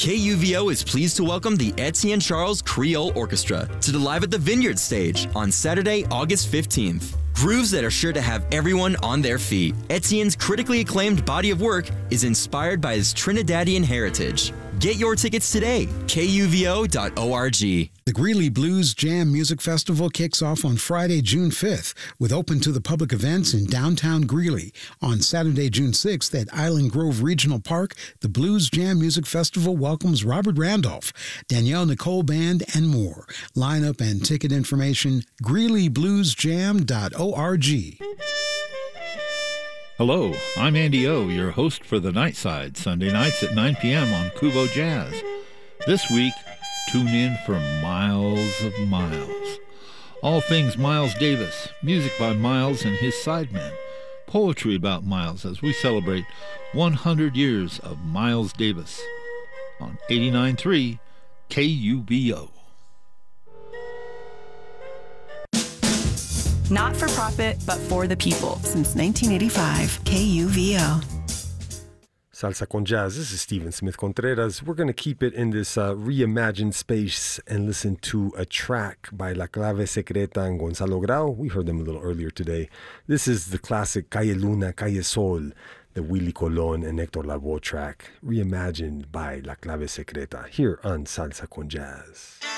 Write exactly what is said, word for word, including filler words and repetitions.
K U V O is pleased to welcome the Etienne Charles Creole Orchestra to the Live at the Vineyard stage on Saturday, August fifteenth. Grooves that are sure to have everyone on their feet. Etienne's critically acclaimed body of work is inspired by his Trinidadian heritage. Get your tickets today, K U V O dot org. The Greeley Blues Jam Music Festival kicks off on Friday, June fifth, with open to the public events in downtown Greeley. On Saturday, June sixth, at Island Grove Regional Park, the Blues Jam Music Festival welcomes Robert Randolph, Danielle Nicole Band, and more. Lineup and ticket information, greeley blues jam dot org. Hello, I'm Andy O., your host for The Nightside, Sunday nights at nine p.m. on Kubo Jazz. This week, tune in for Miles of Miles. All things Miles Davis, music by Miles and his sidemen, poetry about Miles as we celebrate one hundred years of Miles Davis on eighty-nine point three K U V O. Not for profit, but for the people. Since nineteen eighty-five, K U V O. Salsa con Jazz. This is Stephen Smith Contreras. We're going to keep it in this uh, reimagined space and listen to a track by La Clave Secreta and Gonzalo Grau. We heard them a little earlier today. This is the classic Calle Luna, Calle Sol, the Willie Colon and Hector Lavoe track, reimagined by La Clave Secreta, here on Salsa con Jazz.